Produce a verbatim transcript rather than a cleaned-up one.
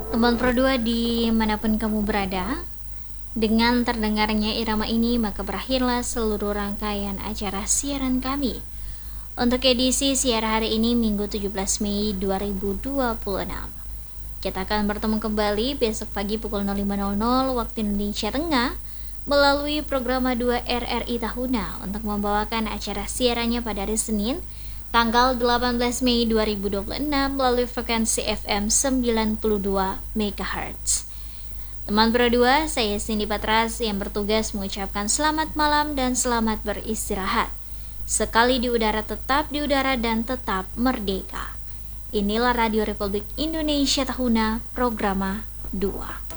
Teman Pro dua dimanapun kamu berada, dengan terdengarnya irama ini maka berakhirlah seluruh rangkaian acara siaran kami untuk edisi siar hari ini Minggu tujuh belas Mei dua ribu dua puluh enam. Kita akan bertemu kembali besok pagi pukul nol lima nol nol waktu Indonesia Tengah melalui program dua R R I Tahuna untuk membawakan acara siarannya pada hari Senin tanggal delapan belas Mei dua ribu dua puluh enam melalui frekuensi F M sembilan puluh dua megahertz. Teman Pro dua, saya Cindy Patras yang bertugas mengucapkan selamat malam dan selamat beristirahat. Sekali di udara tetap di udara dan tetap merdeka. Inilah Radio Republik Indonesia Tahuna, Programa dua.